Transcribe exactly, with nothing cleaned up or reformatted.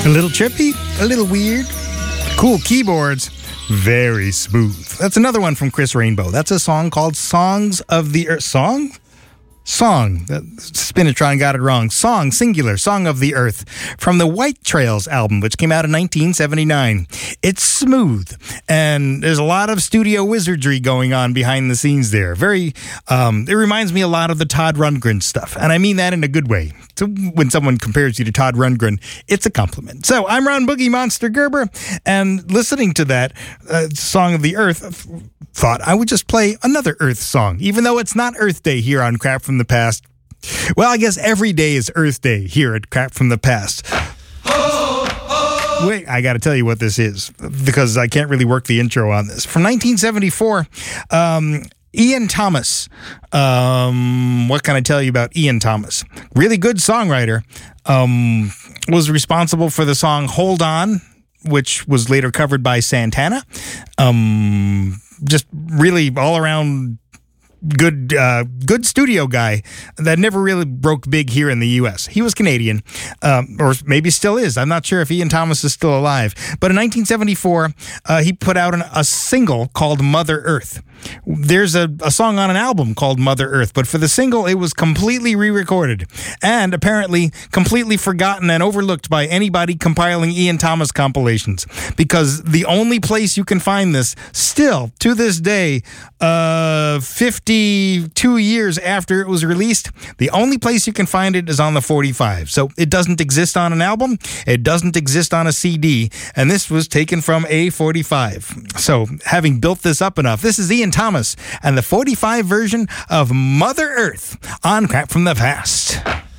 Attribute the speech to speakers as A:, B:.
A: A little trippy, a little weird. Cool keyboards, very smooth. That's another one from Chris Rainbow. That's a song called Songs of the Earth. Song? Song. Spinatron got it wrong. Song, singular, Song of the Earth, from the White Trails album, which came out in nineteen seventy-nine. It's smooth, and there's a lot of studio wizardry going on behind the scenes there. Very, um, it reminds me a lot of the Todd Rundgren stuff, and I mean that in a good way. So when someone compares you to Todd Rundgren, it's a compliment. So I'm Ron Boogie Monster Gerber, and listening to that uh, Song of the Earth, thought I would just play another Earth song, even though it's not Earth Day here on Crap from the Past. Well, I guess every day is Earth Day here at Crap from the Past. Wait, I got to tell you what this is, because I can't really work the intro on this. From nineteen seventy-four, um, Ian Thomas. Um, what can I tell you about Ian Thomas? Really good songwriter. Um, was responsible for the song Hold On, which was later covered by Santana. Um, just really all around good uh, good studio guy that never really broke big here in the U S. He was Canadian, um, or maybe still is. I'm not sure if Ian Thomas is still alive. But in nineteen seventy-four, uh, he put out an, a single called Mother Earth. There's a, a song on an album called Mother Earth, but for the single, it was completely re-recorded and apparently completely forgotten and overlooked by anybody compiling Ian Thomas compilations, because the only place you can find this still to this day, uh, fifty-two years after it was released, the only place you can find it is on the forty-five. So it doesn't exist on an album. It doesn't exist on a C D. And this was taken from a forty-five. So having built this up enough, this is Ian Thomas and the forty-five version of Mother Earth on Crap from the Past.